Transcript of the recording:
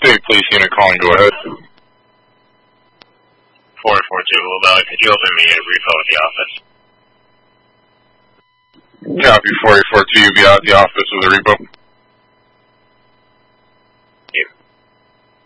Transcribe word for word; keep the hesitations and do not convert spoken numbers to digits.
State Police unit calling, go ahead. four four two, Blue Valley, could you open me a repo at the office? Copy, four eight four two, you'll be out at the office with a repo.